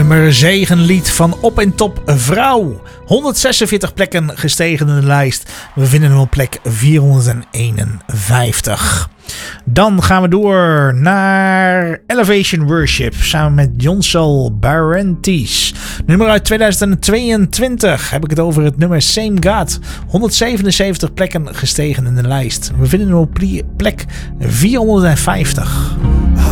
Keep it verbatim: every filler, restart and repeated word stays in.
nummer zegenlied van Op en Top Vrouw. honderdzesenveertig plekken gestegen in de lijst. We vinden hem op plek vierhonderdeenenvijftig. Dan gaan we door naar Elevation Worship samen met Jonsal Barentis. Nummer uit tweeduizend tweeëntwintig. Heb ik het over het nummer Same God. honderdzevenenzeventig plekken gestegen in de lijst. We vinden hem op plek vierhonderdvijftig.